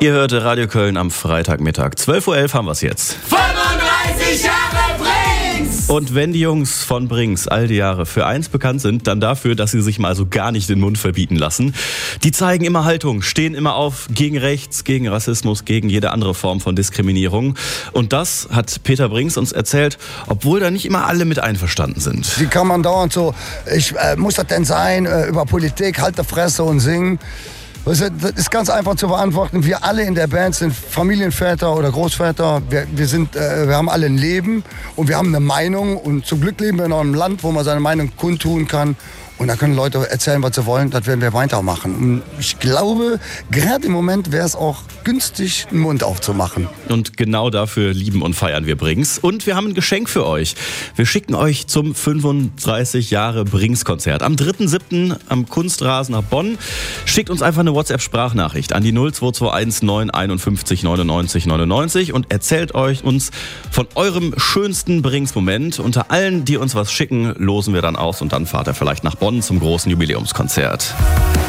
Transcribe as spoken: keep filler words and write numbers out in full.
Ihr hört Radio Köln am Freitagmittag. zwölf Uhr elf haben wir es jetzt. fünfunddreißig Jahre Brings! Und wenn die Jungs von Brings all die Jahre für eins bekannt sind, dann dafür, dass sie sich mal so gar nicht den Mund verbieten lassen. Die zeigen immer Haltung, stehen immer auf gegen Rechts, gegen Rassismus, gegen jede andere Form von Diskriminierung. Und das hat Peter Brings uns erzählt, obwohl da nicht immer alle mit einverstanden sind. Wie kann man dauernd so, ich, äh, muss das denn sein, äh, über Politik, halt die Fresse und singen? Das ist ganz einfach zu beantworten. Wir alle in der Band sind Familienväter oder Großväter. Wir, wir, sind, äh, wir haben alle ein Leben und wir haben eine Meinung. Und zum Glück leben wir in einem Land, wo man seine Meinung kundtun kann. Und da können Leute erzählen, was sie wollen. Das werden wir weitermachen. Und ich glaube, gerade im Moment wäre es auch günstig, den Mund aufzumachen. Und genau dafür lieben und feiern wir Brings. Und wir haben ein Geschenk für euch. Wir schicken euch zum fünfunddreißig Jahre Brings-Konzert. Am dritten siebten am Kunstrasen nach Bonn. Schickt uns einfach eine WhatsApp-Sprachnachricht an die null zwei zwei eins neun einundfünfzig neunundneunzig neunundneunzig und erzählt euch uns von eurem schönsten Brings-Moment. Unter allen, die uns was schicken, losen wir dann aus und dann fahrt ihr vielleicht nach Bonn zum großen Jubiläumskonzert.